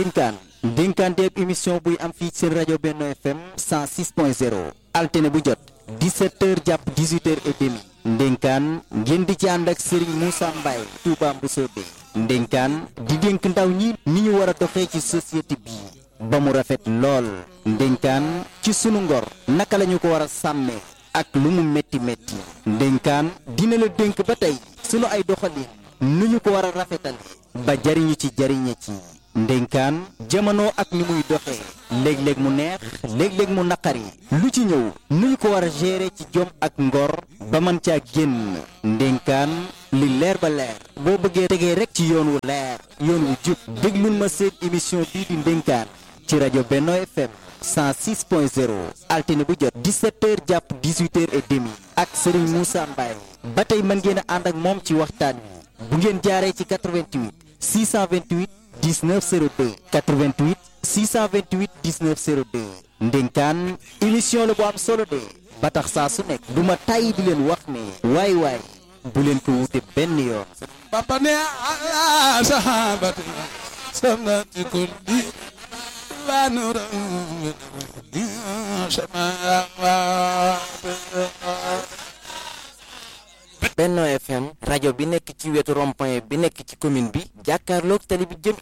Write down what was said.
ndénkaan deeb émission buy am fii ci rajo Benno FM 106.0 altine bu jot 17h jàpp 18h30 ndénkaan ngeen di ci ànd ak Serigne Moussa Mbaye Touba Mboussobé ndénkaan di dénk ndaw ñi ni ñu war a doxee ci société bi ba mu rafet lool ndénkaan ci sunu ngor naka lañu ko war a sàmmee ak lu mu metti metti ndénkaan dina la dénk ba tey sunu ay doxalin nu ñu ko war a rafetal ba jariñu ci jariñe ci ndénkaan jamono ak ni muy doxee léeg-léeg mu neex léeg-léeg mu naqari lu ci ñëw nu ñu ko war a gérer ci jom ak ngor ba mën caa génn ndénkaan li leer ba leer boo bëggee tegee rek ci yoon wu leer yoon wu jub déglul ma seen émission bii di ndénkaan ci rajo Benno FM 106.0 altine bu jot 17h jàpp 18h30 ak Serigne Moussa Mbaye ba tey mën ngeen a ànd ak moom ci waxtaan wi bu ngeen jaaree ci 88 628 19 02 88 628 19 02 ndénkaan émission la bu am solo de ba tax saa su nekk du ma tàyyi di leen wax ne waay waay bu leen ko wute benn yoon. Papa ne ala sahabati samnati kulli wa nuru Benno FM rajo bi nekk ci wetu rond-point bi nekk ci commune bi jàkkaarloog tali bi jëm